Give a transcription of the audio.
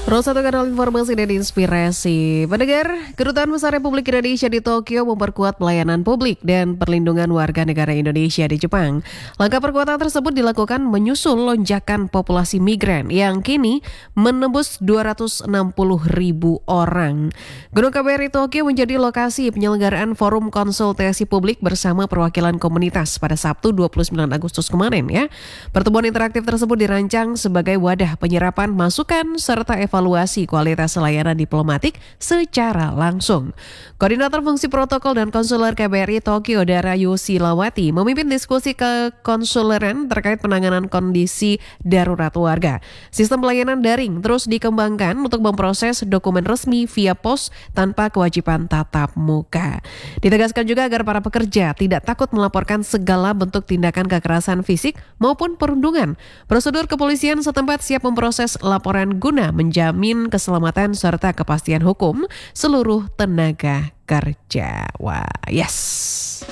Satu kanal informasi dan inspirasi. Pendengar, Kedutaan Besar Republik Indonesia di Tokyo memperkuat pelayanan publik dan perlindungan warga negara Indonesia di Jepang. Langkah perkuatan tersebut dilakukan menyusul lonjakan populasi migran yang kini menembus 260.000 orang. Gedung KBRI Tokyo menjadi lokasi penyelenggaraan forum konsultasi publik bersama perwakilan komunitas pada Sabtu 29 Agustus kemarin ya. Pertemuan interaktif tersebut dirancang sebagai wadah penyerapan masukan serta evaluasi kualitas layanan diplomatik secara langsung. Koordinator Fungsi Protokol dan Konsuler KBRI Tokyo Darayu Silawati memimpin diskusi kekonsuleran terkait penanganan kondisi darurat warga. Sistem pelayanan daring terus dikembangkan untuk memproses dokumen resmi via pos tanpa kewajiban tatap muka. Ditegaskan juga agar para pekerja tidak takut melaporkan segala bentuk tindakan kekerasan fisik maupun perundungan. Prosedur kepolisian setempat siap memproses laporan guna menjamin keselamatan serta kepastian hukum seluruh tenaga kerja. Wah, yes.